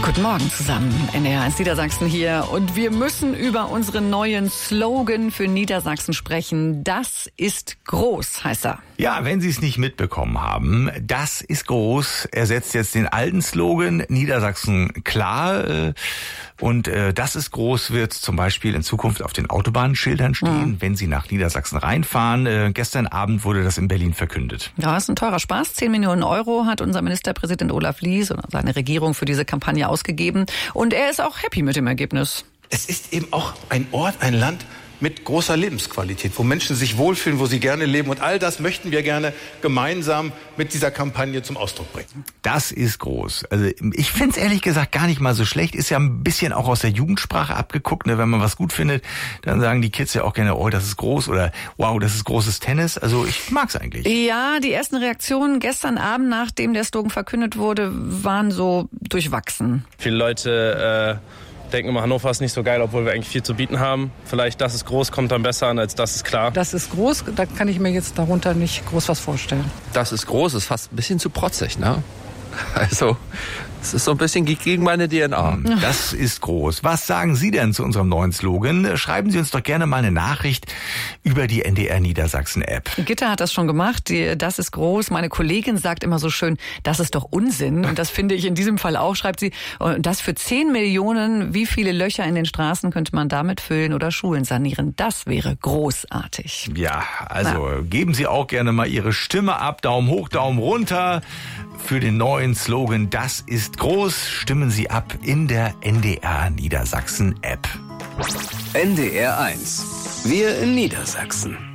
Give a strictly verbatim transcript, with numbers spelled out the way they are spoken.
Guten Morgen zusammen, N D R eins Niedersachsen hier. Und wir müssen über unseren neuen Slogan für Niedersachsen sprechen. Das ist groß, heißt er. Ja, wenn Sie es nicht mitbekommen haben, das ist groß. Er setzt jetzt den alten Slogan Niedersachsen klar. Und äh, das ist groß wird zum Beispiel in Zukunft auf den Autobahnschildern stehen, mhm. wenn Sie nach Niedersachsen reinfahren. Äh, gestern Abend wurde das in Berlin verkündet. Ja, ist ein teurer Spaß. Zehn Millionen Euro hat unser Ministerpräsident Olaf Lies und seine Regierung für diese Kampagne ausgegeben. Und er ist auch happy mit dem Ergebnis. Es ist eben auch ein Ort, ein Land mit großer Lebensqualität, wo Menschen sich wohlfühlen, wo sie gerne leben. Und all das möchten wir gerne gemeinsam mit dieser Kampagne zum Ausdruck bringen. Das ist groß. Also ich finde es ehrlich gesagt gar nicht mal so schlecht. Ist ja ein bisschen auch aus der Jugendsprache abgeguckt. Ne? Wenn man was gut findet, dann sagen die Kids ja auch gerne, oh, das ist groß oder wow, das ist großes Tennis. Also ich mag's eigentlich. Ja, die ersten Reaktionen gestern Abend, nachdem der Slogan verkündet wurde, waren so durchwachsen. Viele Leute äh denken immer, Hannover ist nicht so geil, obwohl wir eigentlich viel zu bieten haben. Vielleicht das ist groß, kommt dann besser an, als das ist klar. Das ist groß, da kann ich mir jetzt darunter nicht groß was vorstellen. Das ist groß, ist fast ein bisschen zu protzig, ne? Also, es ist so ein bisschen gegen meine D N A. Das ist groß. Was sagen Sie denn zu unserem neuen Slogan? Schreiben Sie uns doch gerne mal eine Nachricht über die N D R Niedersachsen App. Gitta hat das schon gemacht. Die, das ist groß. Meine Kollegin sagt immer so schön, das ist doch Unsinn. Und das finde ich in diesem Fall auch, schreibt sie. Und das für zehn Millionen, wie viele Löcher in den Straßen könnte man damit füllen oder Schulen sanieren? Das wäre großartig. Ja, also Na. geben Sie auch gerne mal Ihre Stimme ab. Daumen hoch, Daumen runter für den neuen Slogan. Das ist groß. Stimmen Sie ab in der N D R Niedersachsen App. N D R eins. Wir in Niedersachsen.